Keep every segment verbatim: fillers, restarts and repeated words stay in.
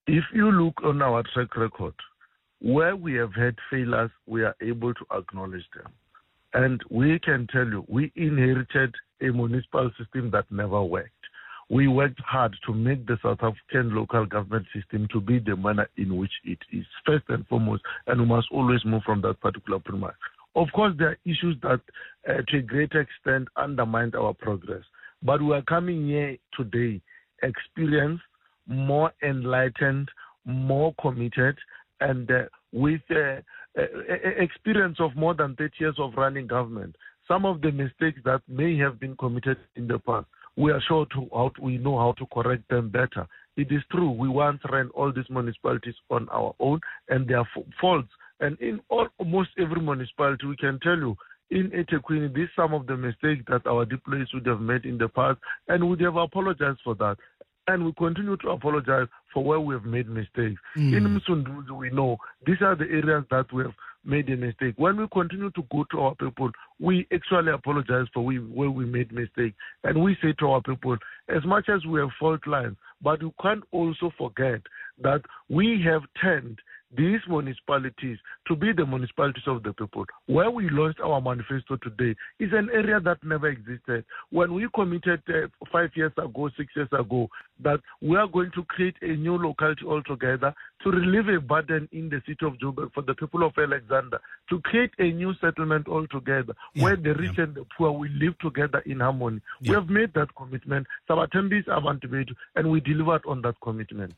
if you look on our track record, where we have had failures, we are able to acknowledge them. And we can tell you, we inherited a municipal system that never worked. We worked hard to make the South African local government system to be the manner in which it is, first and foremost, and we must always move from that particular premise. Of course, there are issues that, uh, to a great extent, undermine our progress. But we are coming here today, experienced, more enlightened, more committed, and uh, with uh, uh, experience of more than thirty years of running government. Some of the mistakes that may have been committed in the past, we are sure to how to, we know how to correct them better. It is true, we once ran all these municipalities on our own, and there are faults. And in all, almost every municipality, we can tell you, in eThekwini, these are some of the mistakes that our deployees would have made in the past, and would have apologized for that. And we continue to apologize for where we have made mistakes. Mm. In Msunduzi, we know these are the areas that we have made a mistake. When we continue to go to our people, we actually apologize for we, where we made mistakes. And we say to our people, as much as we have fault lines, but you can't also forget that we have turned these municipalities to be the municipalities of the people. Where we launched our manifesto today is an area that never existed. When we committed uh, five years ago, six years ago, that we are going to create a new locality altogether to relieve a burden in the city of Joburg for the people of Alexander, to create a new settlement altogether, yeah, where the rich yeah. and the poor will live together in harmony. Yeah. We have made that commitment, and we delivered on that commitment.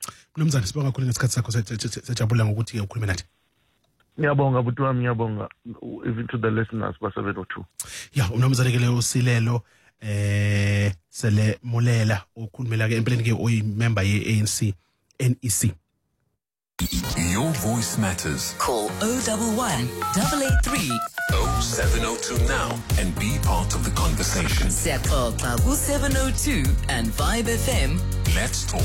Ngiyabonga buti wami, ngiyabonga even to the listeners basebenza too. Yeah, umnumzane ke lo Silelo eh sele molela okhulumela ke empeleni ke oyi member ye A N C N E C. Your voice matters. Call oh one one, eight eight three, oh seven oh two now and be part of the conversation. Siyaxoxa ku seven oh two and Vibe F M. Let's talk.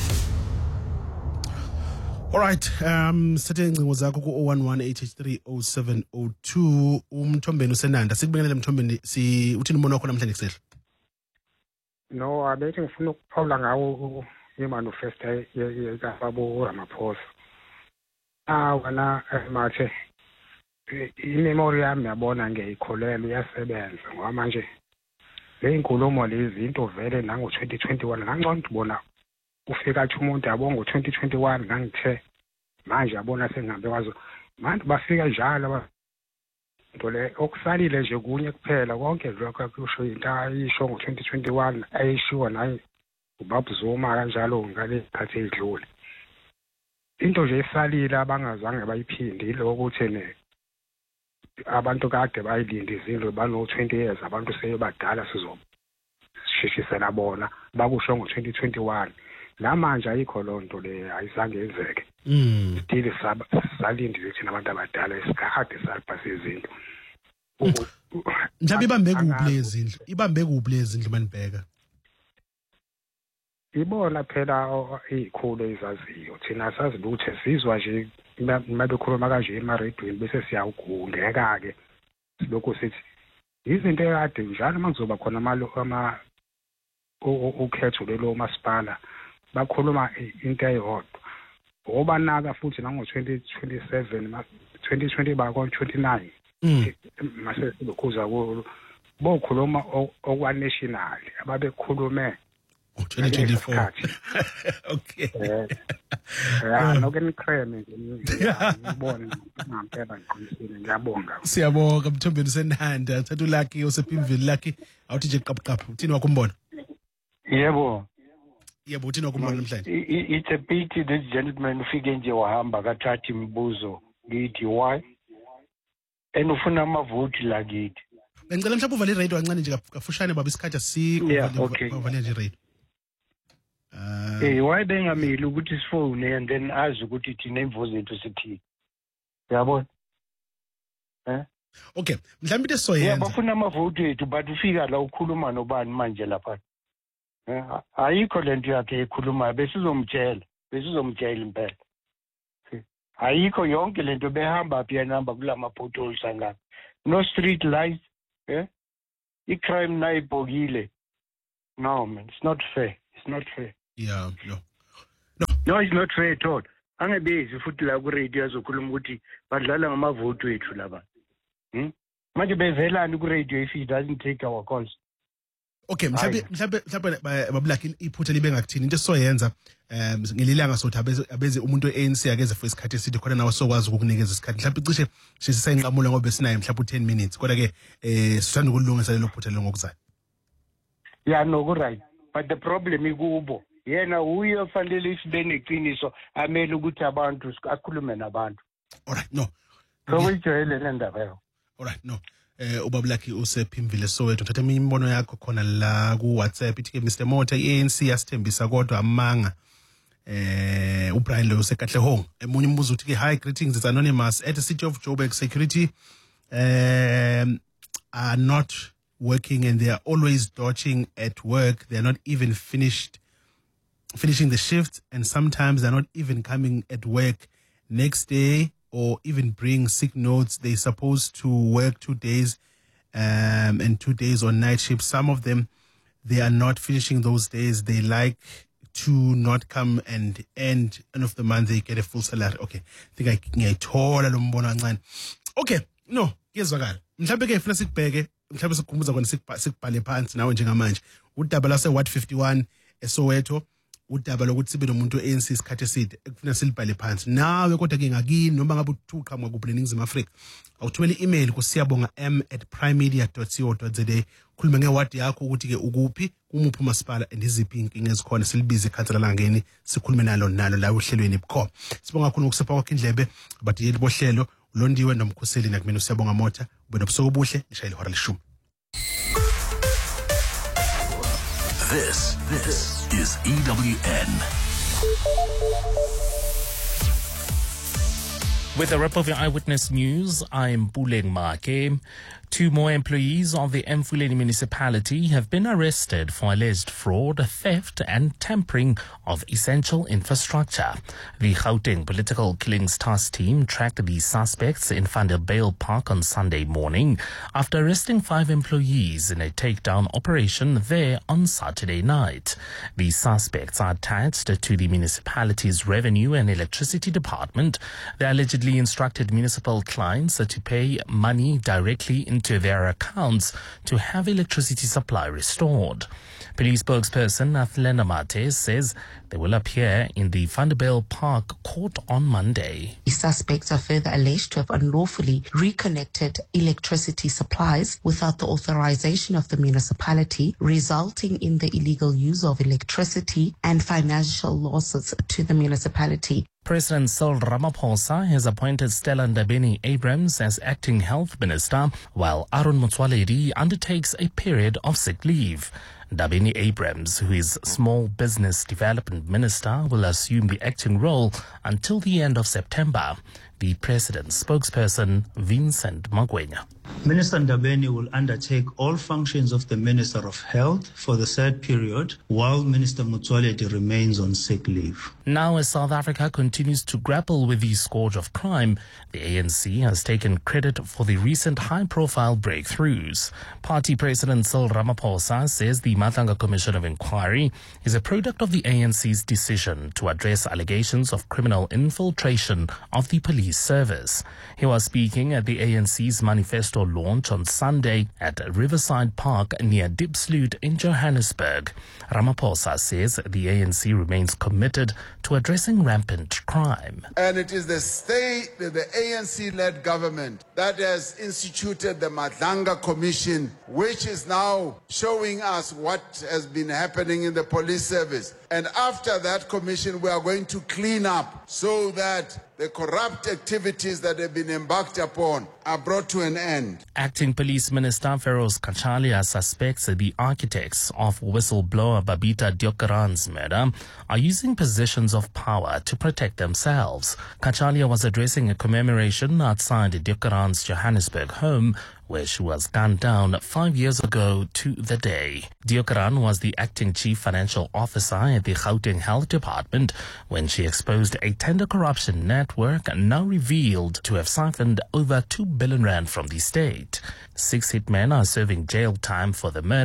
All right, um sithe ingcingo zakho ku oh one one, eight eight three, oh seven oh two. Umthombeni usenanda sikubingelele Mthombeni, si uthini umbona wakho namhlanje kusehla? No, abethi ngifuna ukuphawula ngawo imanifesto yekababo Ramaphosa. Ah wena mathe imemory yami yabona ngiyikholelwa iyasebenza ngoba manje le inkulumo lezi into vele nango twenty twenty-one ngangcono ngibona ufika athi umuntu yabonga twenty twenty-one ngangithe manje yabona sengihambe kwazo manje bafika njalo into le okusalile nje kunye kuphela konke lokho akusho into ayisho ngo twenty twenty-one ayishiwa naye ubaba Zuma kanjalo ngale khathi edlule. Into nje esalile abangazange bayiphinde ilokuthi ne abantu kade bayilinde izindlu bano twenty years abantu sebadala sizobashishisela bona bakusho ngo twenty twenty-one. Namanje ayikho lonto le ayizange yenzeke. Mm. Still salindile thina abantu abadala isikade salipasa izindlu. Njabe ibambe kuphi lezindlu? Ibambe kuphi lezindlu manibheka? Ibona phela izikhulu ezaziyo thina sazi ukuthi sizwa nje mabekhuluma kanje emaredweni bese siyawugungeka ke lokho sithi izinto ekade njalo makuzoba khona amalo ama ukhetho lelo masipala bakhuluma into eyodwa ngoba naka futhi nango twenty twenty-seven twenty twenty bako twenty-nine mase lokhuza ko bokhuluma okwa national ababekhulume twenty twenty-four. Okay. Yeah, no can creme ngibona ngempela ngiqinisile ngiyabonga. Siyabonga Mthombeni usenanda thatha ulaki osepimvini laki awuthi nje qaphu uthini wakumbona? Yebo. Yebo uthini wakumbona namhlanje? It's a pity this gentleman ufike nje wahamba kathathi imibuzo ngithi why and ufuna amavoti la kithi. Ngicela mhlawumbe uvale radio kancane nje kafushane baba isikhathi si uvale nje radio. Uh, hey, why bengameli ukuthi sifone and then azi ukuthi thina imvuzo zethu sithi yabona eh okay mhlawumbe into soyenza yeah bafuna amavoti ethu but ufika la ukhuluma nobani manje lapha eh ayikho lento yakhe ekhuluma besizomtshela besizomtshela impela ayikho yonke lento behamba phi yanamba kulama potholes angaka no street lights eh I crime nayibhokile no man it's not fair it's not fair. Yeah, no. No, No, it's not fair at all. Angabezi futhi la ku radio azokhuluma ukuthi badlala ngamavoto ethu laba. Hmm? Manje bevelani ku radio if he doesn't take our calls. Okay, mhlawumbe mhlawumbe mhlawumbe babulaki iphutha libe ngakuthini into soyenza um ngelilanga sothi abeze abeze umuntu we-A N C akeze for isikhathi esithi khona nawe sokwazi ukukunikeza isikhathi mhlawumbe cishe sisayinqamula ngoba sinayo mhlawumbe ten minutes kodwa ke eh sithanda ukulungisa lelo phutha lengokuzayo. Yeah, no, go right. But the problem ikubo. Yena uye ofanele isibe neqiniso amele ukuthi abantu akhulume nabantu. All right, no. So uyijwayele nendaba yayo. All right, no. Eh ubabulaki usephimvile Soweto uthatha eminye imbono yakho khona la ku WhatsApp ithi ke Mister Mota i-A N C yasithembisa kodwa amanga eh uBrian lo useKatlehong emunye umbuzo uthi ke hi greetings, it's anonymous at the city of Joburg security um are not working and they are always dodging at work. They are not even finished finishing the shift and sometimes they're not even coming at work next day or even bring sick notes. They're supposed to work two days um, and two days on night shift. Some of them, they are not finishing those days. They like to not come and end end of the month. They get a full salary. Okay. I think I ngiyayithola lo mbono kancane. Okay. No, kezwakala. Mhlawumbe ke funa sikubheke, mhlawumbe sikhumbuza kona sikubhale phansi nawe njengamanje. Udaba lase Ward fifty-one eSoweto. Udaba lokuthi sibe nomuntu we-A N C isikhathi eside ekufuna silibhale phansi nawe kodwa ke ngakini noma ngabe uthuqhamuka kuphi eNingizimu Afrika awuthumele i-email ku siyabonga m at primemedia dot co dot za khuluma ngewadi yakho ukuthi ke ukuphi kumuphi umasipala and iziphi inkinga ezikhona silibize ikhansela langeni sikhulume nalo nalo la uhlelweni bukhona. Sibonga kakhulu ngokusepha kwakho indlebe abadiyeli bohlelo ulondiwe nomkhuseli nakumina Siyabonga Mota ube nobusuku obuhle lishayile ihora leshumi. This, this is E W N. With a wrap of your Eyewitness News, I'm Puleng Make. Two more employees of the Emfuleni municipality have been arrested for alleged fraud, theft and tampering of essential infrastructure. The Gauteng Political Killings Task Team tracked the suspects in Vanderbijl Park on Sunday morning after arresting five employees in a takedown operation there on Saturday night. The suspects are attached to the municipality's Revenue and Electricity Department. They allegedly instructed municipal clients to pay money directly into their accounts to have electricity supply restored. Police spokesperson Athlenda Mate says they will appear in the Vanderbijl Park court on Monday. The suspects are further alleged to have unlawfully reconnected electricity supplies without the authorization of the municipality, resulting in the illegal use of electricity and financial losses to the municipality. President Cyril Ramaphosa has appointed Stella Ndabeni-Abrahams as acting health minister, while Aaron Motsoaledi undertakes a period of sick leave. Ndabeni-Abrahams, who is Small Business Development Minister, will assume the acting role until the end of September. The president's spokesperson, Vincent Magwenya. Minister Ndabeni will undertake all functions of the Minister of Health for the said period, while Minister Motsoaledi remains on sick leave. Now, as South Africa continues to grapple with the scourge of crime, the A N C has taken credit for the recent high-profile breakthroughs. Party President Cyril Ramaphosa says the Matlanga Commission of Inquiry is a product of the A N C's decision to address allegations of criminal infiltration of the police service. He was speaking at the A N C's manifesto launch on Sunday at Riverside Park near Diepsloot in Johannesburg. Ramaphosa says the A N C remains committed to addressing rampant crime. And it is the state, the A N C-led government that has instituted the Matlanga Commission, which is now showing us what has been happening in the police service. And after that commission, we are going to clean up so that the corrupt activities that have been embarked upon are brought to an end. Acting Police Minister Feroz Kachalia suspects the architects of whistleblower Babita Deokaran's murder are using positions of power to protect themselves. Kachalia was addressing a commemoration outside Deokaran's Johannesburg home, where she was gunned down five years ago to the day. Deokaran was the acting chief financial officer at the Gauteng Health Department when she exposed a tender corruption network now revealed to have siphoned over two billion rand from the state. Six hitmen are serving jail time for the murder,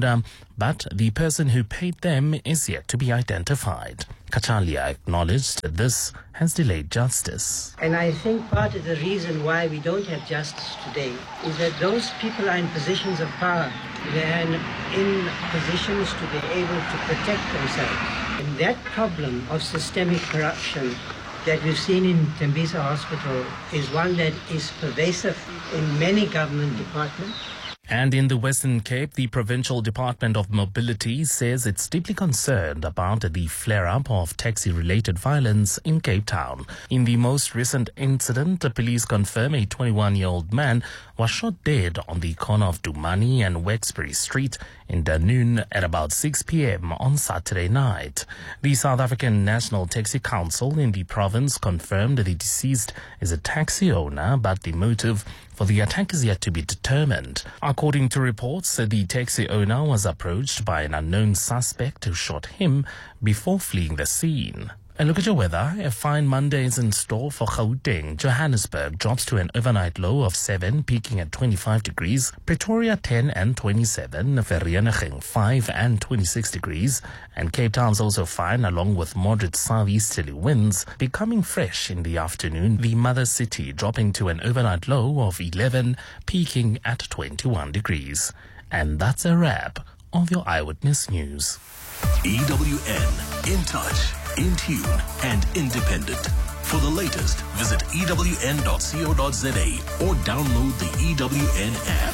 but the person who paid them is yet to be identified. Kachalia acknowledged that this has delayed justice. And I think part of the reason why we don't have justice today is that those people are in positions of power. They're in positions to be able to protect themselves. And that problem of systemic corruption that we've seen in Tembisa Hospital is one that is pervasive in many government departments. And in the Western Cape, the Provincial Department of Mobility says it's deeply concerned about the flare-up of taxi-related violence in Cape Town. In the most recent incident, the police confirm a twenty-one-year-old man was shot dead on the corner of Dumani and Wexbury Street in Dunoon at about six p.m. on Saturday night. The South African National Taxi Council in the province confirmed the deceased is a taxi owner, but the motive for the attack is yet to be determined. According to reports, the taxi owner was approached by an unknown suspect who shot him before fleeing the scene. And look at your weather. A fine Monday is in store for Gauteng. Johannesburg drops to an overnight low of seven, peaking at twenty-five degrees. Pretoria ten and twenty-seven. Vereeniging five and twenty-six degrees. And Cape Town's also fine, along with moderate southeasterly winds, becoming fresh in the afternoon. The mother city dropping to an overnight low of eleven, peaking at twenty-one degrees. And that's a wrap of your Eyewitness News. E W N, in touch, in tune, and independent. For the latest, visit E W N dot co dot za or download the E W N app.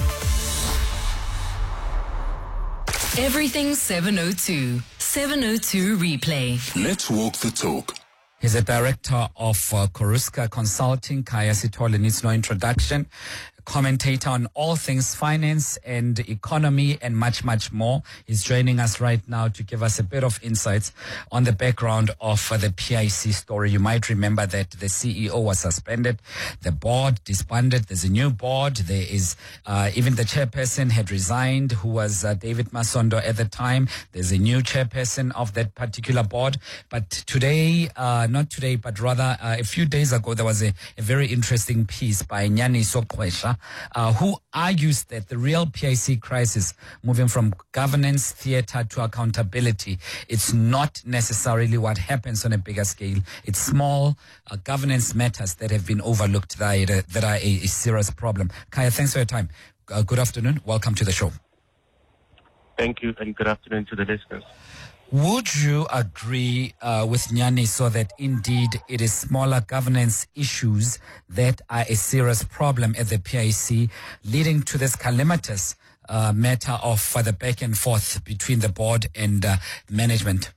Everything seven oh two. seven oh two Replay. Let's walk the talk. He's a director of uh, Koruska Consulting. Kaya Sithole needs no introduction. Commentator on all things finance and economy and much, much more. He's joining us right now to give us a bit of insights on the background of uh, the P I C story. You might remember that the C E O was suspended, the board disbanded, there's a new board, there is uh, even the chairperson had resigned, who was uh, David Masondo at the time. There's a new chairperson of that particular board. But today, uh, not today, but rather uh, a few days ago, there was a, a very interesting piece by Nyani Sokwesha, Uh, who argues that the real P I C crisis, moving from governance theater to accountability, it's not necessarily what happens on a bigger scale. It's small uh, governance matters that have been overlooked that, uh, that are a, a serious problem. Kaya, thanks for your time. Uh, good afternoon. Welcome to the show. Thank you, and good afternoon to the listeners. Would you agree uh, with Nyani so that indeed it is smaller governance issues that are a serious problem at the P I C, leading to this calamitous uh, matter of uh, the back and forth between the board and uh, management?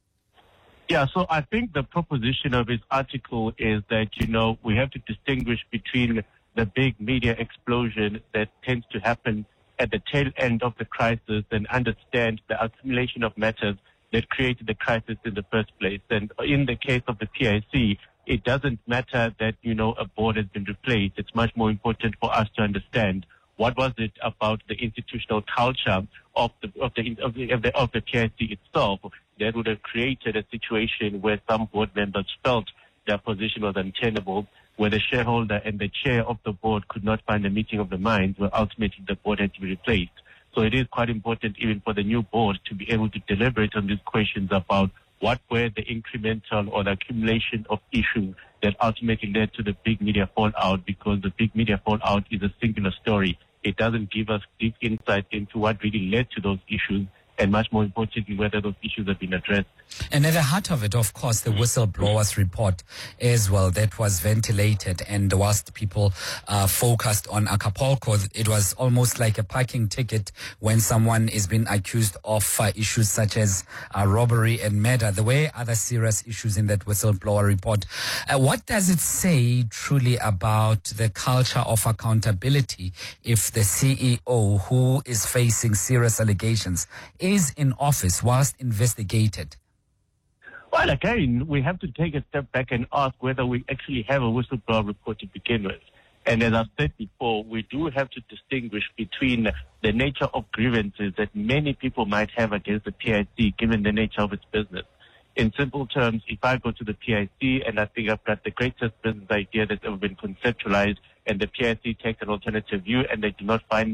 Yeah, so I think the proposition of his article is that, you know, we have to distinguish between the big media explosion that tends to happen at the tail end of the crisis and understand the accumulation of matters that created the crisis in the first place. And in the case of the P I C, it doesn't matter that, you know, a board has been replaced. It's much more important for us to understand what was it about the institutional culture of the of the of the, of the, of the P I C itself that would have created a situation where some board members felt their position was untenable, where the shareholder and the chair of the board could not find a meeting of the minds, where ultimately the board had to be replaced. So it is quite important even for the new board to be able to deliberate on these questions about what were the incremental or the accumulation of issues that ultimately led to the big media fallout, because the big media fallout is a singular story. It doesn't give us deep insight into what really led to those issues, and much more importantly, whether those issues have been addressed. And at the heart of it, of course, the whistleblowers report as well that was ventilated. And whilst people uh, focused on Acapulco, it was almost like a parking ticket when someone is being accused of uh, issues such as uh, robbery and murder. There were other serious issues in that whistleblower report. Uh, what does it say truly about the culture of accountability if the C E O, who is facing serious allegations, is in office whilst investigated? Well, again, we have to take a step back and ask whether we actually have a whistleblower report to begin with. And as I've said before, we do have to distinguish between the nature of grievances that many people might have against the P I C, given the nature of its business. In simple terms, if I go to the P I C and I think I've got the greatest business idea that's ever been conceptualized, and the P I C takes an alternative view and they do not find me,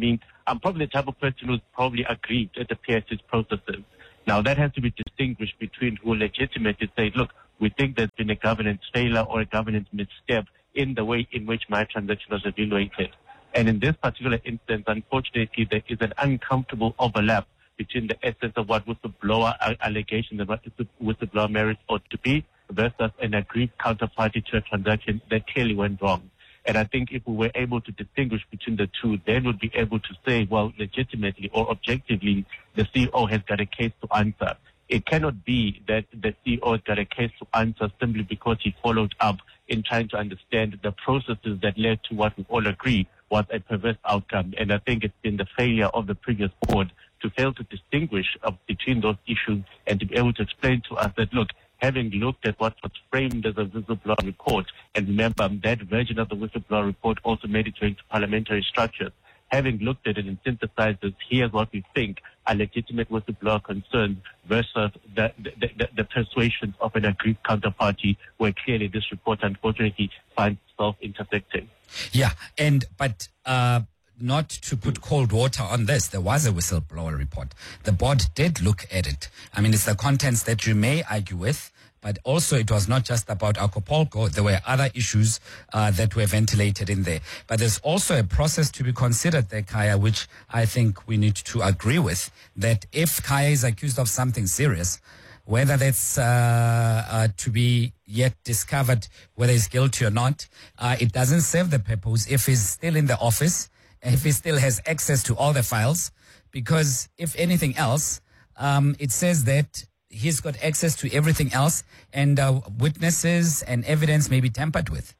I'm probably the type of person who's probably aggrieved at the P I C's processes. Now, that has to be distinguished between who legitimately say, look, we think there's been a governance failure or a governance misstep in the way in which my transaction was evaluated. And in this particular instance, unfortunately, there is an uncomfortable overlap between the essence of what whistleblower allegations and what whistleblower merits ought to be versus an aggrieved counterparty to a transaction that clearly went wrong. And I think if we were able to distinguish between the two, then we'd be able to say, well, legitimately or objectively, the C E O has got a case to answer. It cannot be that the C E O has got a case to answer simply because he followed up in trying to understand the processes that led to what we all agree was a perverse outcome. And I think it's been the failure of the previous board to fail to distinguish uh, between those issues and to be able to explain to us that, look, having looked at what was framed as a whistleblower report, and remember that version of the whistleblower report also made its way into parliamentary structures, having looked at it and synthesized it, here's what we think are legitimate whistleblower concerns versus the, the, the, the persuasions of an aggrieved counterparty, where clearly this report unfortunately finds itself intersecting. Yeah, and but uh, not to put cold water on this, there was a whistleblower report. The board did look at it. I mean, it's the contents that you may argue with, but also it was not just about Acapulco. There were other issues uh, that were ventilated in there. But there's also a process to be considered there, Khaya, which I think we need to agree with, that if Khaya is accused of something serious, whether that's uh, uh, to be yet discovered, whether he's guilty or not, uh, it doesn't serve the purpose if he's still in the office, if he still has access to all the files, because if anything else, um, it says that he's got access to everything else, and uh, witnesses and evidence may be tampered with.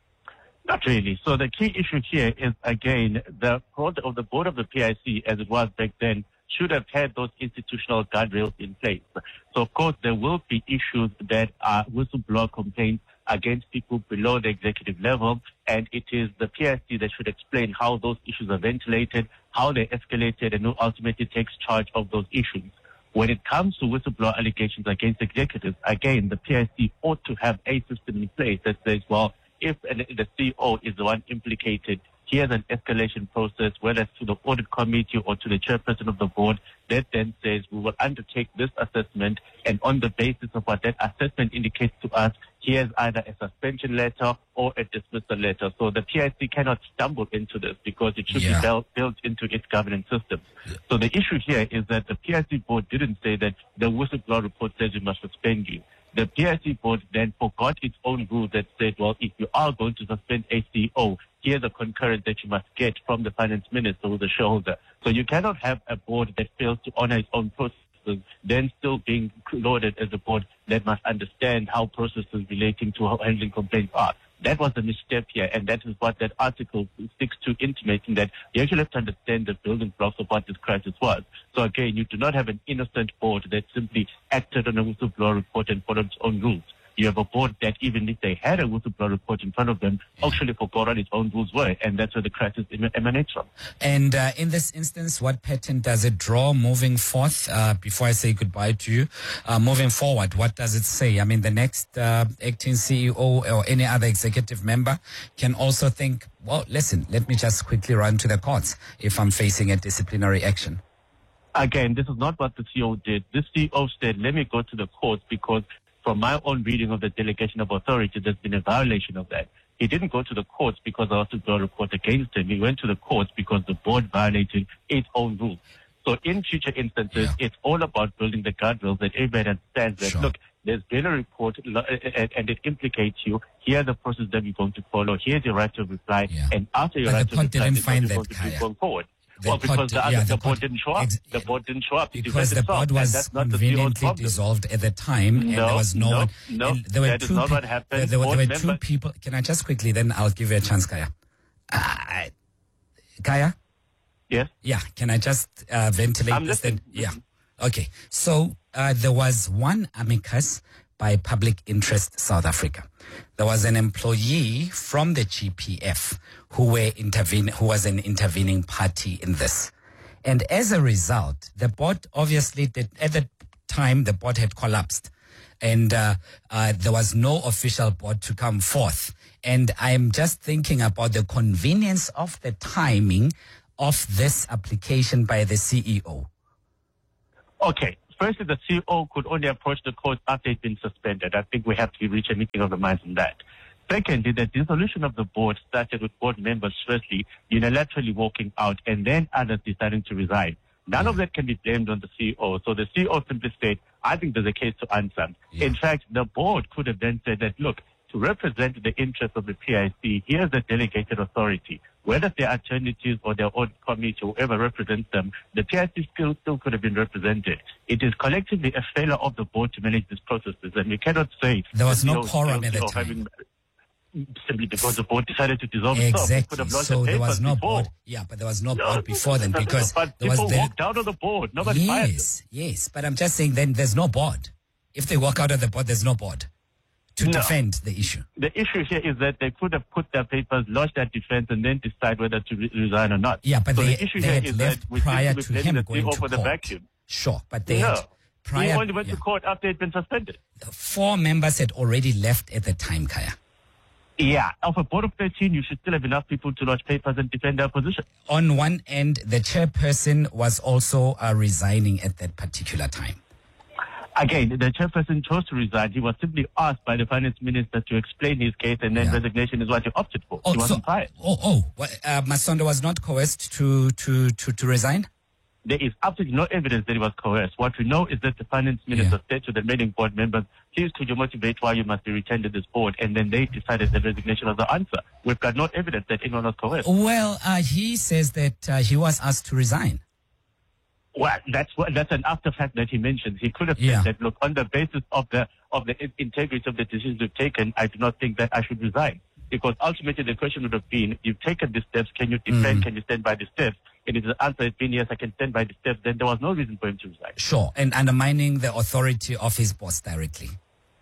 Not really. So the key issue here is, again, the board of the board of the P I C, as it was back then, should have had those institutional guardrails in place. So, of course, there will be issues that are whistleblower complaints against people below the executive level, and it is the P I C that should explain how those issues are ventilated, how they're escalated, and who ultimately takes charge of those issues. When it comes to whistleblower allegations against executives, again, the P I C ought to have a system in place that says, well, if an, the C E O is the one implicated, here's an escalation process, whether it's to the audit committee or to the chairperson of the board, that then says we will undertake this assessment, and on the basis of what that assessment indicates to us, here's either a suspension letter or a dismissal letter. So the P I C cannot stumble into this because it should Yeah. be built, built into its governance system. So the issue here is that the P I C board didn't say that the whistleblower report says we must suspend you. The P I C board then forgot its own rule that said, well, if you are going to suspend a C E O, here's a concurrence that you must get from the finance minister or the shareholder. So you cannot have a board that fails to honor its own processes, then still being lauded as a board that must understand how processes relating to how handling complaints are. That was the misstep here, and that is what that article sticks to, intimating that you actually have to understand the building blocks of what this crisis was. So again, you do not have an innocent board that simply acted on a whistleblower report and followed its own rules. You have a board that, even if they had a whistleblower report in front of them, actually forgot what its own rules were, and that's where the crisis em- emanates from. And uh, in this instance, what pattern does it draw moving forth? Uh, before I say goodbye to you, uh, moving forward, what does it say? I mean, the next uh, acting C E O or any other executive member can also think, well, listen, let me just quickly run to the courts if I'm facing a disciplinary action. Again, this is not what the C E O did. The C E O said, let me go to the courts because from my own reading of the delegation of authority, there's been a violation of that. He didn't go to the courts because there was a report against him. He went to the courts because the board violated its own rules. So in future instances, yeah. it's all about building the guardrails that everybody understands that, sure. look, there's been a report and it implicates you. Here are the process that we're going to follow. Here's your right to reply. Yeah. And after your but right the to reply, didn't find going that, to be going forward. The well, because pod, the, other, yeah, the, the board pod, didn't show up. Ex- the board didn't show up. Because the board was conveniently dissolved at the time, no, and there was no, no, one. No, and there were that two is not pe- what happened. There, there, were, there were two member- people. Can I just quickly, then I'll give you a chance, Khaya. Uh, Khaya? Yes? Yeah, can I just uh, ventilate I'm this listening. then? Yeah. Okay. So uh, there was one amicus by Public Interest South Africa. There was an employee from the G P F who were intervene, who was an intervening party in this. And as a result, the board obviously did, at the time the board had collapsed and uh, uh, there was no official board to come forth. And I'm just thinking about the convenience of the timing of this application by the C E O? Okay. Firstly, the C E O could only approach the court after it's been suspended. I think we have to reach a meeting of the minds on that. Secondly, the dissolution of the board started with board members firstly unilaterally walking out and then others deciding to resign. None of that can be blamed on the C E O. So the C E O simply said, I think there's a case to answer. Yeah. In fact, the board could have then said that, look, to represent the interests of the P I C, here's the delegated authority. Whether they're attorneys or their own committee, whoever represents them, the P I C still, still could have been represented. It is collectively a failure of the board to manage these processes, and we cannot say... There was no quorum at the time. Having, simply because the board decided to dissolve itself. Exactly. So the there was no before. board. Yeah, but there was no board before then because but there people was the, walked out of the board. Nobody fired them. Yes, yes. But I'm just saying then there's no board. If they walk out of the board, there's no board to no. defend the issue. The issue here is that they could have put their papers, lodged their defense, and then decide whether to re- resign or not. Yeah, but so they, the issue they here had is left that we prior we to him the going to for court. The vacuum. Sure, but they no. had prior... He only went yeah. to court after it had been suspended. Four members had already left at the time, Kaya. Yeah, of a board of thirteen, you should still have enough people to lodge papers and defend their position. On one end, the chairperson was also uh, resigning at that particular time. Again, the chairperson chose to resign. He was simply asked by the finance minister to explain his case, and then yeah. resignation is what he opted for. Oh, he wasn't so, fired. Oh, oh, what, uh, Masondo was not coerced to, to, to, to resign? There is absolutely no evidence that he was coerced. What we know is that the finance minister yeah. said to the remaining board members, please could you motivate why you must be retained at this board? And then they decided that resignation was the answer. We've got no evidence that anyone was coerced. Well, uh, he says that uh, he was asked to resign. Well, that's what, that's an after fact that he mentions. He could have yeah. said that, look, on the basis of the of the integrity of the decisions we've taken, I do not think that I should resign. Because ultimately the question would have been, you've taken the steps, can you defend, mm. can you stand by the steps? And if the answer had been, yes, I can stand by the steps, then there was no reason for him to resign. Sure, and undermining the authority of his boss directly.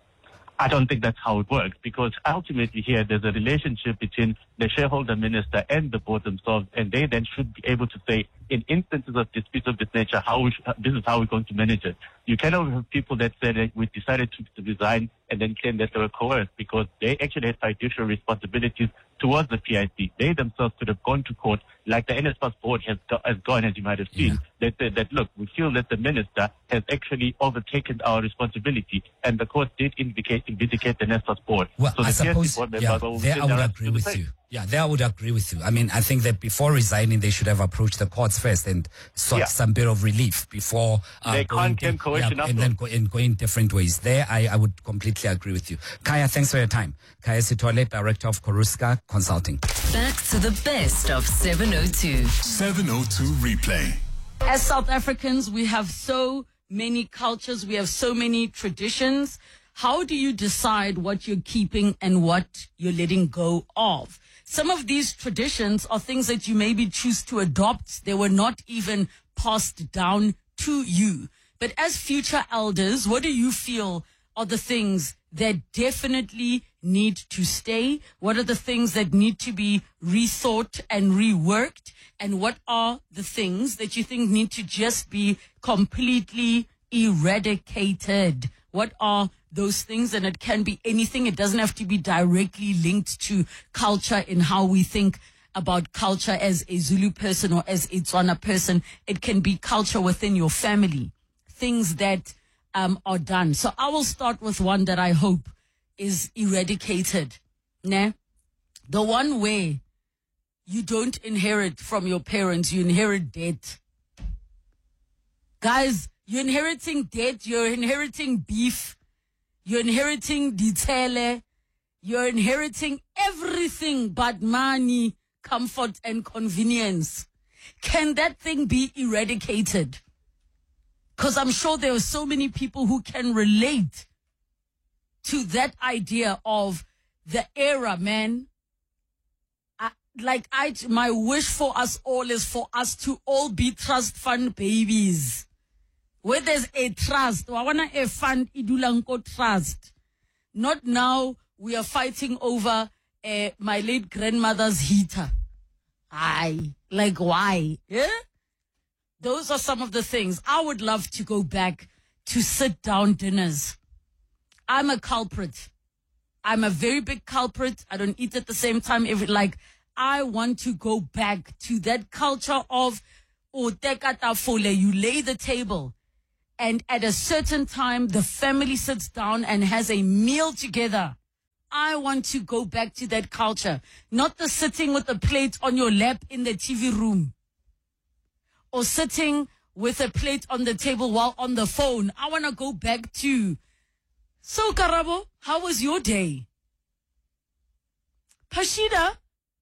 I don't think that's how it works, because ultimately here there's a relationship between the shareholder minister and the board themselves, and they then should be able to say, in instances of disputes of this nature, how we sh- this is how we're going to manage it. You cannot have people that said that we decided to, to resign and then claim that they were coerced, because they actually had fiduciary responsibilities towards the P I C. They themselves could have gone to court, like the N S F A S board has, go- has gone, as you might have seen, yeah. that said that, look, we feel that the minister has actually overtaken our responsibility, and the court did indicate, indicate the N S F A S board. Well, so I the suppose, board yeah, there I would agree with you. Yeah, there I would agree with you. I mean, I think that before resigning, they should have approached the courts first and sought yeah. some bit of relief before uh, they going can't claim coercion yeah, and then go, and go in different ways. There, I, I would completely agree with you. Kaya, thanks for your time. Kaya Sithole, Director of Koruska Consulting. Back to the best of seven oh two. seven oh two Replay. As South Africans, we have so many cultures, we have so many traditions. How do you decide what you're keeping and what you're letting go of? Some of these traditions are things that you maybe choose to adopt. They were not even passed down to you. But as future elders, what do you feel are the things that definitely need to stay? What are the things that need to be rethought and reworked? And what are the things that you think need to just be completely eradicated? What are those things? And it can be anything. It doesn't have to be directly linked to culture in how we think about culture as a Zulu person or as a Tswana person. It can be culture within your family, things that um, are done. So I will start with one that I hope is eradicated. Nah? The one where you don't inherit from your parents, you inherit debt. Guys, you're inheriting debt, you're inheriting beef, you're inheriting ditele, you're inheriting everything but money, comfort, and convenience. Can that thing be eradicated? Because I'm sure there are so many people who can relate to that idea of the era, man. I, like, I, my wish for us all is for us to all be trust fund babies. Where there's a trust, I want a fund, idulanko trust. Not now we are fighting over uh, my late grandmother's heater. Aye, like why? Yeah? Those are some of the things. I would love to go back to sit down dinners. I'm a culprit. I'm a very big culprit. I don't eat at the same time. Every, like, I want to go back to that culture of uteka tafole, you lay the table, and at a certain time, the family sits down and has a meal together. I want to go back to that culture, not the sitting with the plate on your lap in the T V room, or sitting with a plate on the table while on the phone. I want to go back to. So, Karabo, how was your day? Pashida,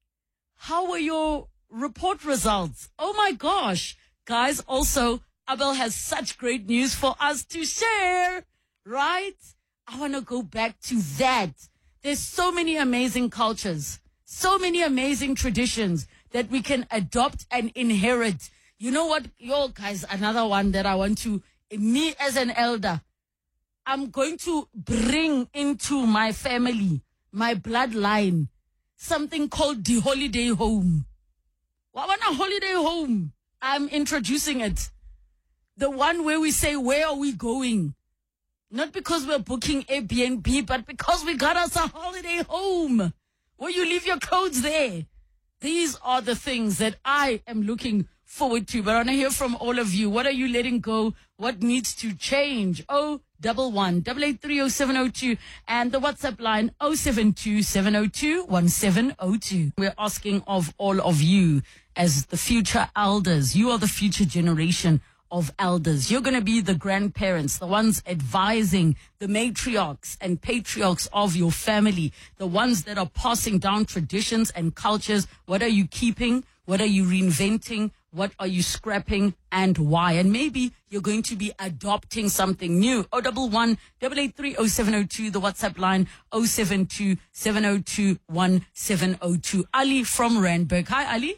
how were your report results? Oh my gosh. Guys, also, Abel has such great news for us to share, right? I want to go back to that. There's so many amazing cultures, so many amazing traditions that we can adopt and inherit. You know what? Yo, guys, another one that I want to, me as an elder, I'm going to bring into my family, my bloodline, something called the holiday home. What want a holiday home? I'm introducing it. The one where we say, where are we going? Not because we're booking Airbnb, but because we got us a holiday home where you leave your clothes there. These are the things that I am looking forward to. But I want to hear from all of you. What are you letting go? What needs to change? Oh, double one, double eight three oh seven oh two, and the WhatsApp line oh seven two seven oh two one seven oh two. We're asking of all of you as the future elders. You are the future generation of elders. You're going to be the grandparents, the ones advising the matriarchs and patriarchs of your family, the ones that are passing down traditions and cultures. What are you keeping? What are you reinventing? What are you scrapping, and why? And maybe you're going to be adopting something new. oh double one, double eight three oh seven oh two, the WhatsApp line oh seven two seven oh two one seven oh two. Ali from Randburg. Hi, Ali.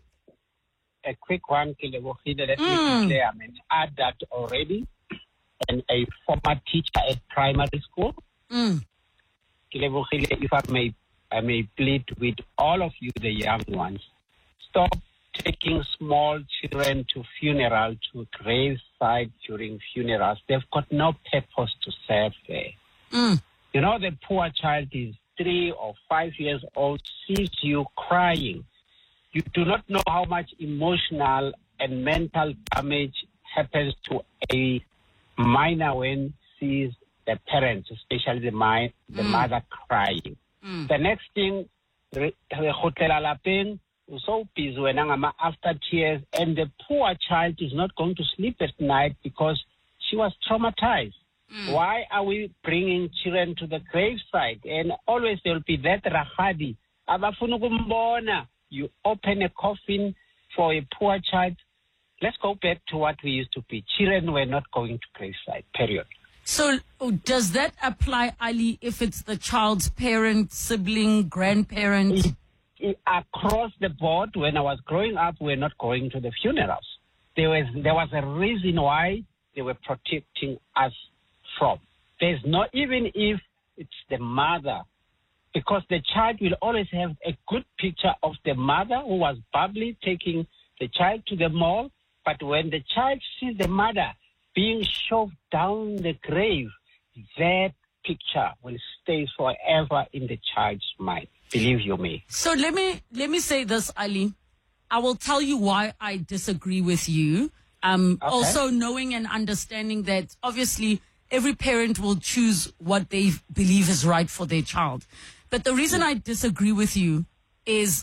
A quick one, Kilebohile, let me Mm. declare I'm an adult already and a former teacher at primary school. Mm. Kilebohile, if I may, I may plead with all of you, the young ones, stop taking small children to funeral, to graveside during funerals. They've got no purpose to serve there. Mm. You know, the poor child is three or five years old, sees you crying. You do not know how much emotional and mental damage happens to a minor when sees the parents, especially the, my, the Mm. mother, crying. Mm. The next thing, re khotlela lapeng, so busy when after tears, and the poor child is not going to sleep at night because she was traumatized. Mm. Why are we bringing children to the graveside? And always there will be that rahadi. Abafuna ukumbona. You open a coffin for a poor child. Let's go back to what we used to be. Children were not going to graveside, period. So oh, does that apply, Ali, if it's the child's parent, sibling, grandparent? It, it, across the board, when I was growing up, we were not going to the funerals. There was, there was a reason why they were protecting us from. There's not, even if it's the mother, because the child will always have a good picture of the mother who was bubbly, taking the child to the mall. But when the child sees the mother being shoved down the grave, that picture will stay forever in the child's mind. Believe you me. So let me let me say this, Ali. I will tell you why I disagree with you. Um, Okay. Also knowing and understanding that obviously every parent will choose what they believe is right for their child. But the reason I disagree with you is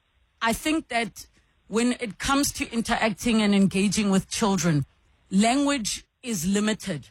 I think that when it comes to interacting and engaging with children, language is limited.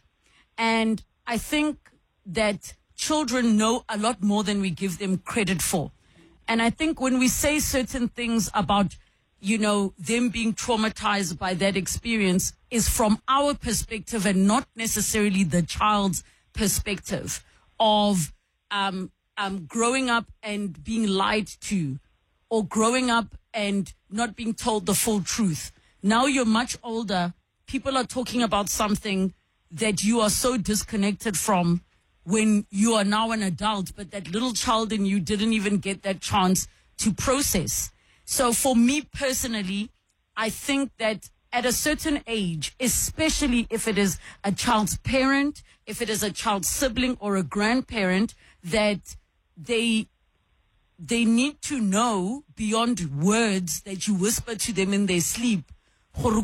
And I think that children know a lot more than we give them credit for. And I think when we say certain things about, you know, them being traumatized by that experience is from our perspective and not necessarily the child's perspective of um, um, growing up and being lied to, or growing up and not being told the full truth. Now you're much older. People are talking about something that you are so disconnected from when you are now an adult, but that little child in you didn't even get that chance to process. So for me personally, I think that at a certain age, especially if it is a child's parent, if it is a child's sibling or a grandparent, that they they need to know beyond words that you whisper to them in their sleep, or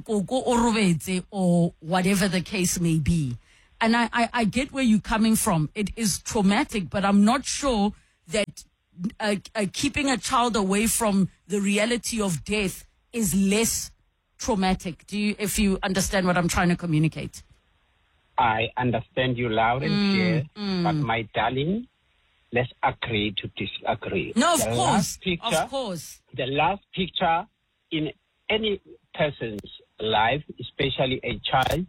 whatever the case may be. And I, I, I get where you're coming from. It is traumatic, but I'm not sure that uh, uh, keeping a child away from the reality of death is less traumatic. Do you, if you understand what I'm trying to communicate? I understand you loud and Mm, clear, mm. but my darling, let's agree to disagree. No, of The course, last picture, of course. The last picture in any person's life, especially a child,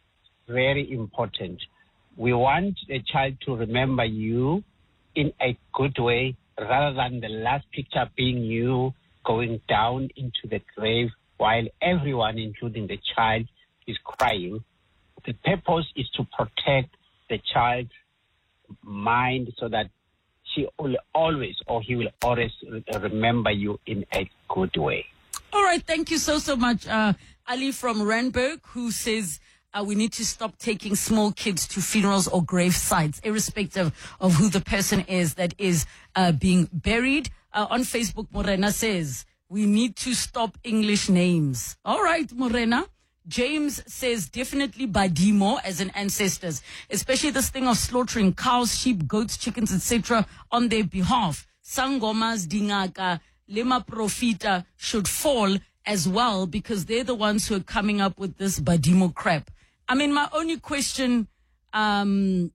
very important. We want a child to remember you in a good way rather than the last picture being you going down into the grave while everyone, including the child, is crying. The purpose is to protect the child's mind so that she will always or he will always remember you in a good way. All right, thank you so, so much. Uh, Ali from Randburg, who says uh, we need to stop taking small kids to funerals or grave sites, irrespective of who the person is that is uh, being buried. Uh, on Facebook, Morena says we need to stop English names. All right, Morena. James says definitely Badimo as in ancestors, especially this thing of slaughtering cows, sheep, goats, chickens, et cetera on their behalf. Sangomas, Dingaka, Lema Profita should fall as well because they're the ones who are coming up with this Badimo crap. I mean, my only question um,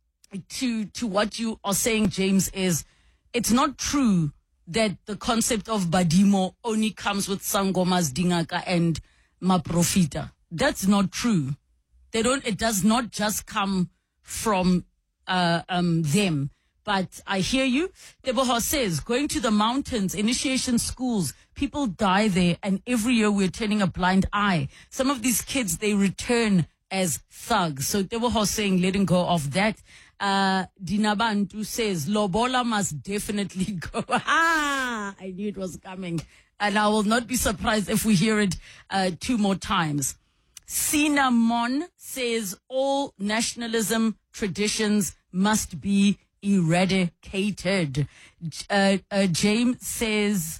to to what you are saying, James, is it's not true that the concept of Badimo only comes with Sangomas, Dingaka, and Maprofita. That's not true. They don't. It does not just come from uh, um, them. But I hear you. Deboha says, going to the mountains, initiation schools, people die there, and every year we're turning a blind eye. Some of these kids, they return as thugs. So Deboha saying, letting go of that. Uh, Dinabantu says, Lobola must definitely go. Ah, I knew it was coming. And I will not be surprised if we hear it uh, two more times. Cinnamon says, all nationalism traditions must be eradicated. Uh, uh, James says,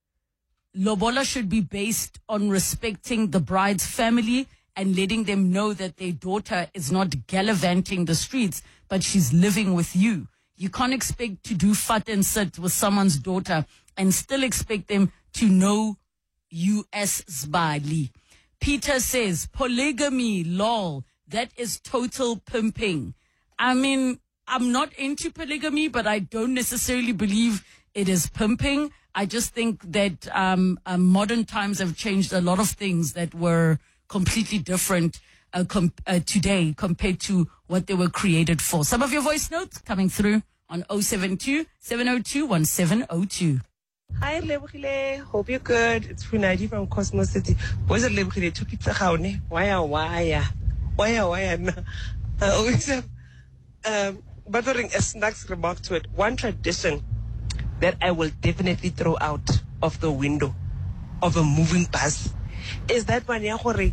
Lobola should be based on respecting the bride's family and letting them know that their daughter is not gallivanting the streets, but she's living with you. You can't expect to do fat and sit with someone's daughter and still expect them to know you as Zbali. Peter says, polygamy, lol, that is total pimping. I mean, I'm not into polygamy, but I don't necessarily believe it is pimping. I just think that um, uh, modern times have changed a lot of things that were completely different uh, com- uh, today compared to what they were created for. Some of your voice notes coming through on oh seven two, seven oh two, one seven oh two. Hi, Lebukile. Hope you're good. It's Funadi from Cosmos City. Boys are Lebukile. Took it to Haune. Waya, waya. Waya, waya. I always have, um, bothering a snacks remark to it. One tradition that I will definitely throw out of the window of a moving bus is that when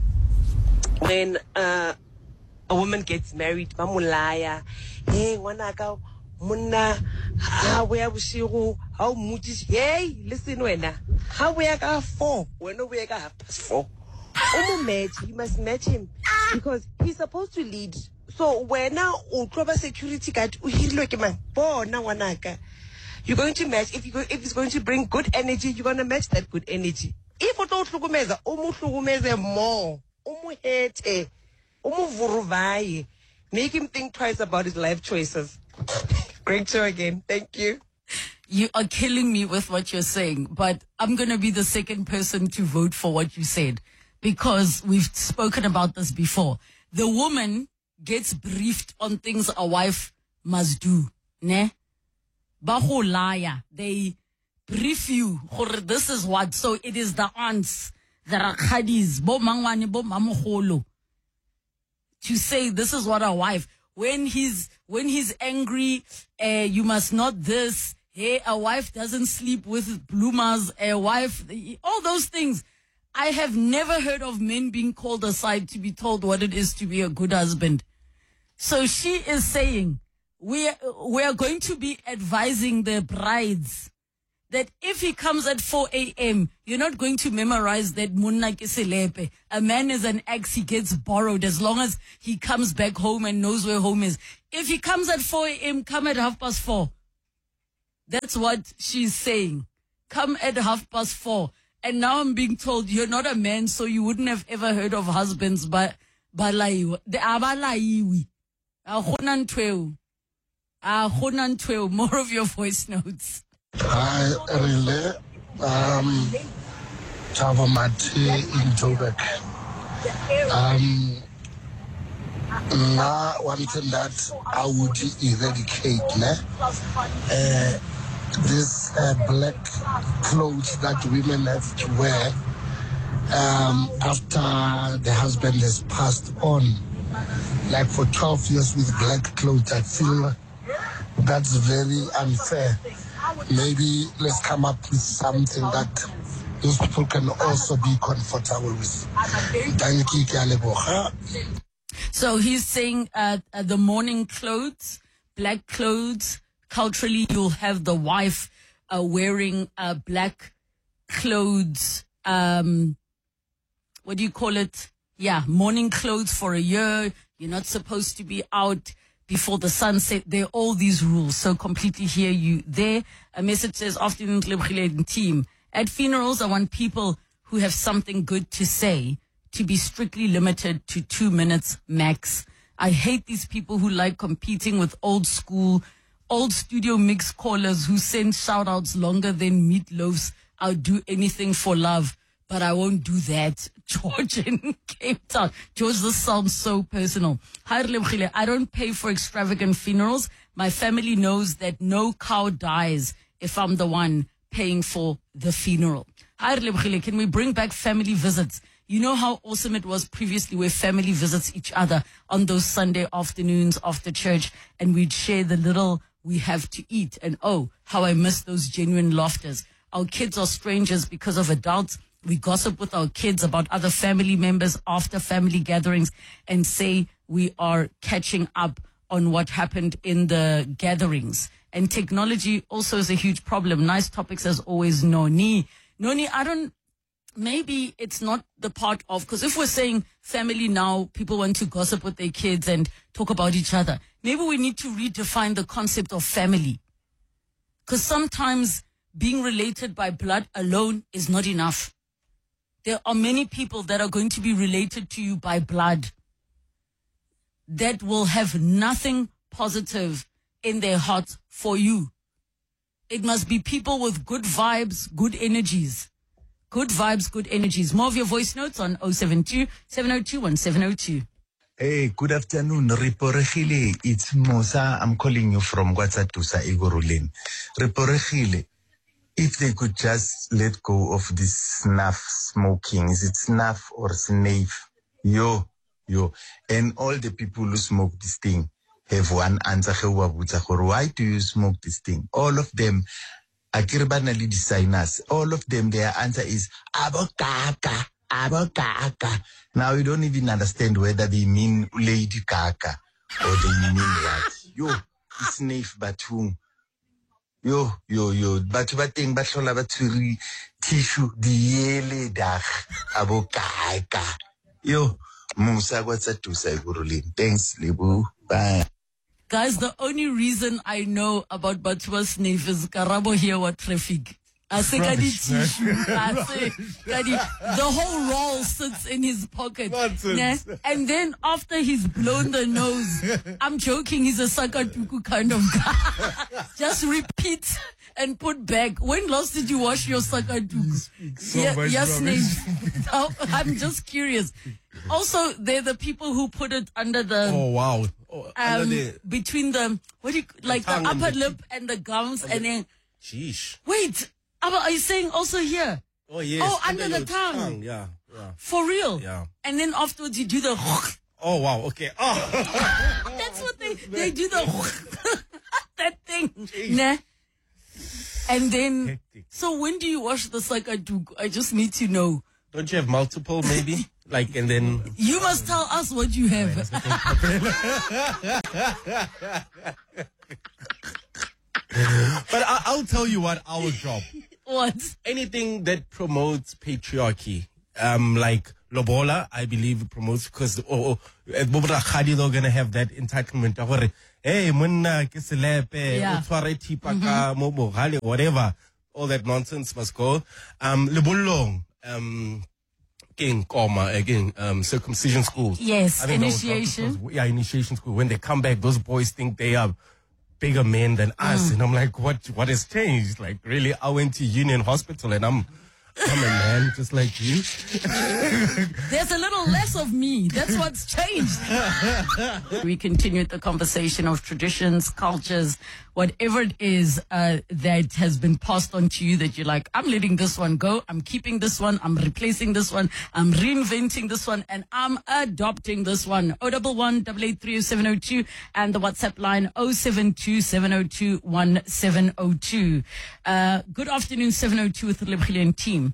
uh, a woman gets married, mamulaya, hey, wanaka, munna, how we have shiru, how much hey, listen, when how we are four, when we are past four. Umu match, you must match him because he's supposed to lead. So when now utroba security guard, uhirlo man, bo na wanaka. You're going to match if you go, if it's going to bring good energy, you're gonna match that good energy. If you don't hlugumeza, umu hlugumeze more, umu hete, umu vuruvai, make him think twice about his life choices. Great show again. Thank you. You are killing me with what you're saying, but I'm going to be the second person to vote for what you said because we've spoken about this before. The woman gets briefed on things a wife must do. Ne? Baho liar. They brief you. This is what. So it is the aunts, the rakhadis, bo mangwani, bo mamukholo, to say this is what a wife. When he's when he's angry, uh, you must not this. Hey, a wife doesn't sleep with bloomers. A wife, all those things. I have never heard of men being called aside to be told what it is to be a good husband. So she is saying we are, we are going to be advising the brides that if he comes at four a.m., you're not going to memorize that munna ke selepe. A man is an axe, he gets borrowed as long as he comes back home and knows where home is. If he comes at four a.m., come at half past four. That's what she's saying. Come at half past four. And now I'm being told you're not a man, so you wouldn't have ever heard of husbands, but balaiwa. The abalaiwi. Ahonan twelve. Ahonan twelve. More of your voice notes. Hi, Relay. Um, Chava Mati in Joburg. Um, now, one thing that I would eradicate, ne? Uh, this uh, black clothes that women have to wear um, after the husband has passed on. Like for twelve years with black clothes, I feel that's very unfair. Maybe let's come up with something that those people can also be comfortable with. Thank you, Kalebo. So he's saying uh, uh, the morning clothes, black clothes. Culturally, you'll have the wife uh, wearing uh, black clothes. Um, what do you call it? Yeah, morning clothes for a year. You're not supposed to be out before the sunset. There are all these rules. So completely hear you there. A message says, afternoon, team. At funerals, I want people who have something good to say to be strictly limited to two minutes max. I hate these people who like competing with old school, old studio mix callers who send shout outs longer than meatloafs. I'll do anything for love, but I won't do that. George in Cape Town. George, this sounds so personal. Hi, Relebogile. I don't pay for extravagant funerals. My family knows that no cow dies if I'm the one paying for the funeral. Hi, Relebogile. Can we bring back family visits? You know how awesome it was previously where family visits each other on those Sunday afternoons after church, and we'd share the little we have to eat. And oh, how I miss those genuine laughters. Our kids are strangers because of adults. We gossip with our kids about other family members after family gatherings and say we are catching up on what happened in the gatherings. And technology also is a huge problem. Nice topics as always, Noni. Noni, I don't, maybe it's not the part of, because if we're saying family now, people want to gossip with their kids and talk about each other. Maybe we need to redefine the concept of family. Because sometimes being related by blood alone is not enough. There are many people that are going to be related to you by blood that will have nothing positive in their hearts for you. It must be people with good vibes, good energies. Good vibes, good energies. More of your voice notes on oh seven two, seven oh two, one seven oh two. Hey, good afternoon. Riporegile, it's Musa. I'm calling you from Guatsatusa, Igorulin. Riporegile, if they could just let go of this snuff smoking, is it snuff or snuff? Yo, yo. And all the people who smoke this thing have one answer. Why do you smoke this thing? All of them, Akirbanali designers, all of them, their answer is abokaka, abokaka. Now you don't even understand whether they mean Lady Kaka or they mean what. Yo, sniff batung. Yo, yo, yo, but bating bathola baturi tissue diele dag abokaka. Yo, Musa Guatsatusa Igorulin. Thanks, Lebu. Bye. Guys, the only reason I know about Batua sniff is Karabo here what traffic. I say, Kadi tissue. I say, Kadi, the whole roll sits in his pocket. Nah? And then after he's blown the nose, I'm joking, he's a Sakatuku kind of guy. Just repeat and put back. When last did you wash your Sakatuku? So yeah, much yes, rubbish. no, I'm just curious. Also, they're the people who put it under the... Oh, wow. Oh, Um, under the, between the, what do you, like the tongue and upper the lip and the gums, and then, sheesh. wait, Abba, are you saying also here? Oh, yes. Oh, under, the your tongue. Yeah, yeah. For real? Yeah. And then afterwards you do the, Oh, wow. Okay. Oh. that's what they, they do the, that thing. Nah. And then, so when do you wash the sakatuku? I just need to know. Don't you have multiple, maybe? Like, and then... You must tell us what you have. But I, I'll tell you what our job. What? Anything that promotes patriarchy, um, like Lobola, I believe it promotes because oh, oh, they're gonna have that entitlement. Hey, munna kiselepe, utware tipaka, mobo hale, whatever. All that nonsense must go. Um, Lebolong, um, again, comma, again, um, circumcision school. Yes, I think initiation. Those, yeah, initiation school. When they come back, those boys think they are bigger men than us. Mm. And I'm like, what, what has changed? Like, really, I went to Union Hospital and I'm, I'm a man just like you. There's a little less of me. That's what's changed. We continued the conversation of traditions, cultures, whatever it is uh, that has been passed on to you that you're like, I'm letting this one go. I'm keeping this one. I'm replacing this one. I'm reinventing this one. And I'm adopting this one. oh one one, eight eight three, oh seven oh two and the WhatsApp line oh seven two, seven oh two, one seven oh two. Uh, good afternoon, seven oh two with the Lebrillian team.